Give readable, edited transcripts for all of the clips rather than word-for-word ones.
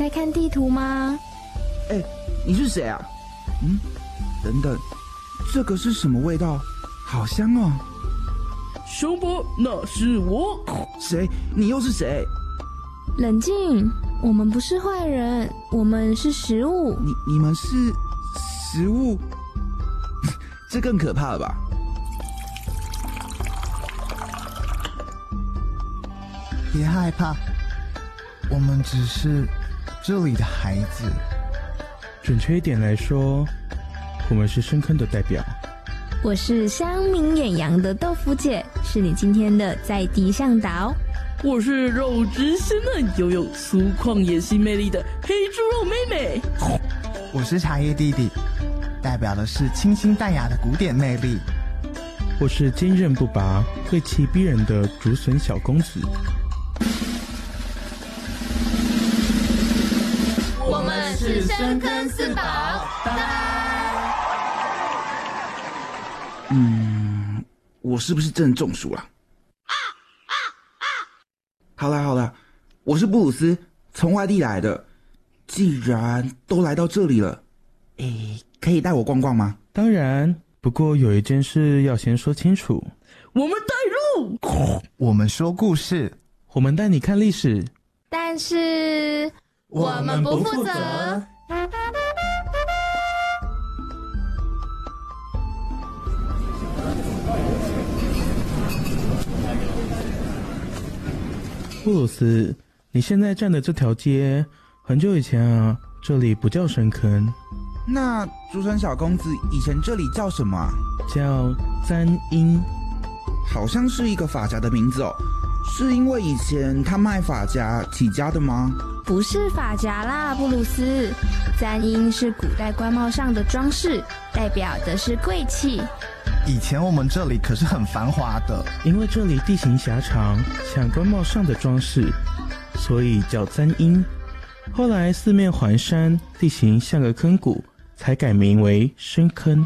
在看地图吗？ 你是谁啊？等等，这个是什么味道？好香哦！ 熊伯，那是我。 谁？你又是谁？ 冷静，我们不是坏人，我们是食物。 你们是食物？这更可怕了吧？ 别害怕，我们只是这里的孩子。 准确一点来说，我们是深坑的代表。 我是乡民远洋的豆腐姐，是你今天的在地向导。 我是肉质鲜嫩又有粗犷野性魅力的黑猪肉妹妹。 我是茶叶弟弟，代表的是清新淡雅的古典魅力。 我是坚韧不拔、贵气逼人的竹笋小公子。 我们是深坑四宝，拜拜。 我是不是真的中暑了？好啦，我是布鲁斯，从外地来的。既然都来到这里了，可以带我逛逛吗？ 当然，不过有一件事要先说清楚。 我们带路， 我们说故事， 我们带你看历史， 但是我们不负责。 布鲁斯，你现在站的这条街，很久以前啊，这里不叫深坑。 那竹笋小公子以前这里叫什么啊？ 叫簪缨， 好像是一个发夹的名字哦。是因为以前他卖发夹起家的吗？ 不是发夹啦，布鲁斯。簪缨是古代官帽上的装饰，代表的是贵气。 以前我们这里可是很繁华的， 因为这里地形狭长，像官帽上的装饰，所以叫簪缨。后来四面环山，地形像个坑谷，才改名为深坑。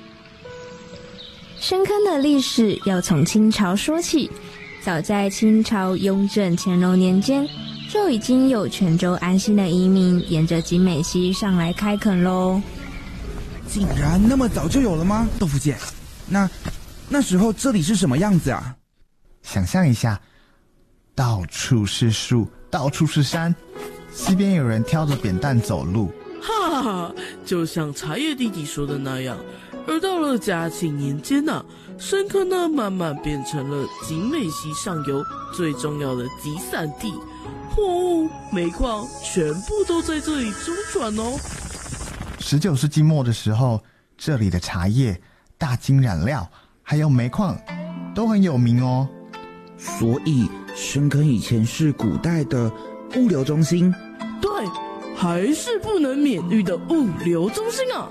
深坑的历史要从清朝说起，早在清朝雍正、乾隆年间，就已经有泉州安溪的移民沿着景美溪上来开垦咯。 竟然那么早就有了吗？豆腐姐，那时候这里是什么样子啊？ 想象一下，到处是树，到处是山，西边有人挑着扁担走路。 哈哈，就像茶叶弟弟说的那样。而到了嘉庆年间啊，深坑呢慢慢变成了景美溪上游最重要的集散地，货物、煤矿全部都在这里周转哦。 19世纪末的时候，这里的茶叶、大金染料还有煤矿都很有名哦。 所以深坑以前是古代的物流中心。 对，还是不能免遇的物流中心啊。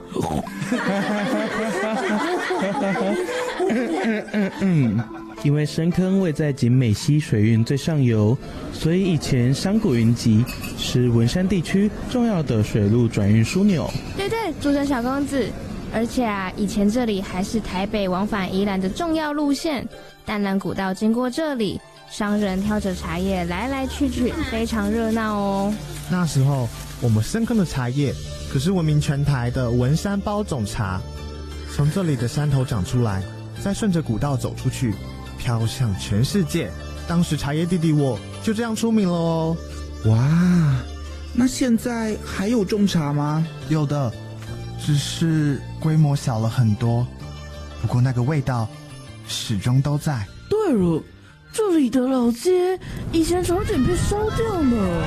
因为深坑位在景美溪水运最上游，所以以前山谷云集，是文山地区重要的水路转运枢纽。 对，竹笋小公子。而且啊，以前这里还是台北往返宜兰的重要路线，淡蓝古道经过这里，商人挑着茶叶来来去去，非常热闹哦。 那时候我们深坑的茶叶可是闻名全台的文山包种茶，从这里的山头长出来，再顺着古道走出去，飘向全世界。当时茶叶弟弟我就这样出名了哦。 哇，那现在还有种茶吗？ 有的，只是规模小了很多，不过那个味道始终都在。 对了，这里的老街以前差点被烧掉呢。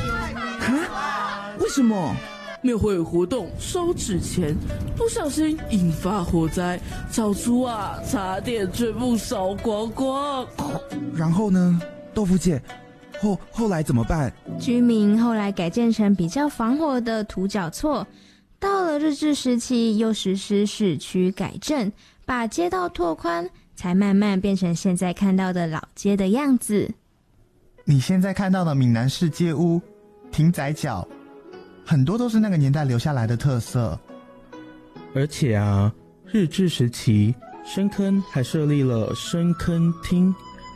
为什么？ 庙会活动烧纸钱，不小心引发火灾，炒出啊茶点全部烧光光。 然后呢，豆腐姐，后来怎么办？ 居民后来改建成比较防火的土脚厝，到了日治时期又实施市区改正，把街道拓宽，才慢慢变成现在看到的老街的样子。 你现在看到的闽南式街屋、亭仔脚，很多都是那个年代留下来的特色。 而且啊，日治时期深坑还设立了深坑厅，